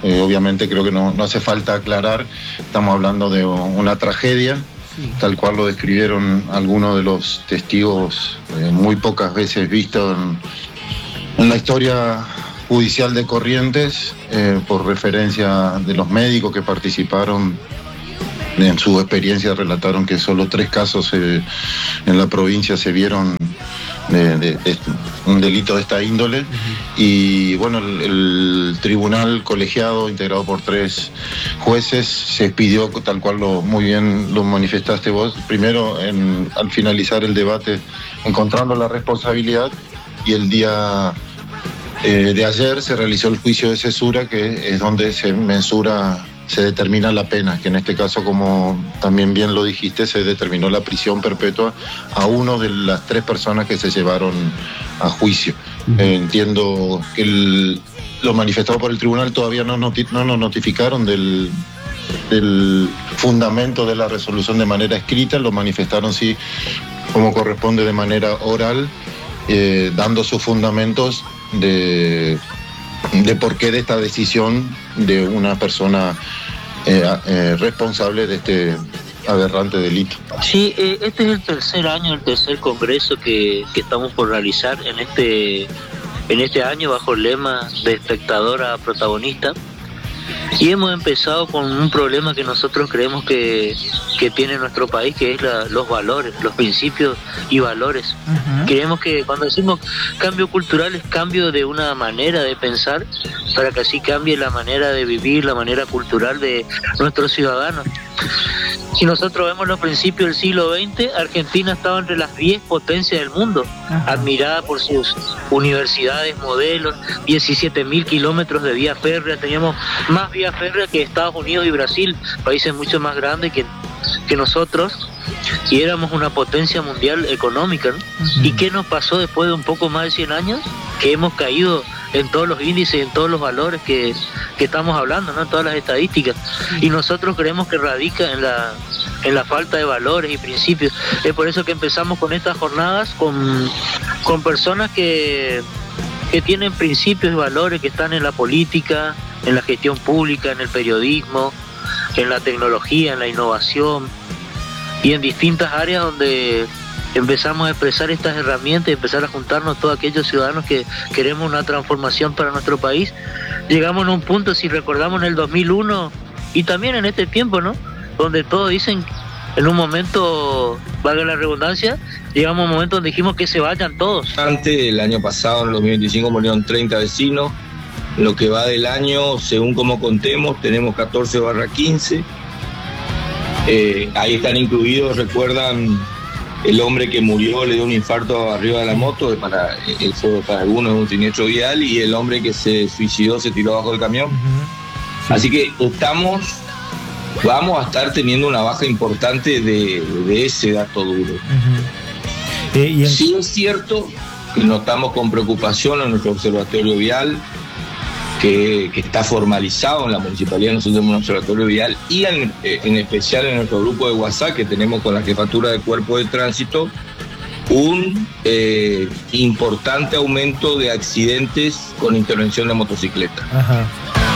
obviamente creo que no hace falta aclarar, estamos hablando de una tragedia, sí, tal cual lo describieron algunos de los testigos, muy pocas veces visto en la historia judicial de Corrientes, por referencia de los médicos que participaron. En su experiencia relataron que solo 3 casos en la provincia se vieron de un delito de esta índole. Y bueno, el tribunal colegiado integrado por 3 jueces se expidió, tal cual muy bien lo manifestaste vos, primero al finalizar el debate encontrando la responsabilidad, y el día de ayer se realizó el juicio de cesura, que es donde se determina la pena, que en este caso, como también bien lo dijiste, se determinó la prisión perpetua a uno de las 3 personas que se llevaron a juicio. Entiendo que lo manifestado por el tribunal todavía no nos notificaron del fundamento de la resolución de manera escrita, lo manifestaron sí como corresponde de manera oral, dando sus fundamentos de por qué de esta decisión de una persona responsable de este aberrante delito. Sí, este es el tercer congreso que estamos por realizar en este año bajo el lema de espectador a protagonista. Y hemos empezado con un problema que nosotros creemos que tiene nuestro país, que es los valores, los principios y valores. Creemos que cuando decimos cambio cultural es cambio de una manera de pensar, para que así cambie la manera de vivir, la manera cultural de nuestros ciudadanos. Si nosotros vemos los principios del siglo XX, Argentina estaba entre las 10 potencias del mundo, admirada por sus universidades, modelos, 17.000 kilómetros de vía férrea, teníamos más vía férrea que Estados Unidos y Brasil, países mucho más grandes que nosotros, y éramos una potencia mundial económica, ¿no? ¿Y qué nos pasó después de un poco más de 100 años? Que hemos caído en todos los índices, en todos los valores que estamos hablando, ¿no? En todas las estadísticas. Y nosotros creemos que radica en la falta de valores y principios. Es por eso que empezamos con estas jornadas con personas que tienen principios y valores, que están en la política, en la gestión pública, en el periodismo, en la tecnología, en la innovación y en distintas áreas donde empezamos a expresar estas herramientas y empezar a juntarnos todos aquellos ciudadanos que queremos una transformación para nuestro país. Llegamos a un punto, si recordamos, en el 2001 y también en este tiempo, ¿no? Donde todos dicen, en un momento, valga la redundancia, llegamos a un momento donde dijimos que se vayan todos. El año pasado, en el 2025, murieron 30 vecinos. Lo que va del año, según como contemos, tenemos 14/15. Ahí están incluidos, recuerdan, el hombre que murió, le dio un infarto arriba de la moto, para algunos es un siniestro vial, y el hombre que se suicidó se tiró abajo del camión. Sí. Así que vamos a estar teniendo una baja importante de ese dato duro. Sí es cierto que notamos con preocupación en nuestro observatorio vial, que está formalizado en la municipalidad. Nosotros tenemos un observatorio vial y en especial en nuestro grupo de WhatsApp que tenemos con la Jefatura de Cuerpo de Tránsito, un importante aumento de accidentes con intervención de motocicleta.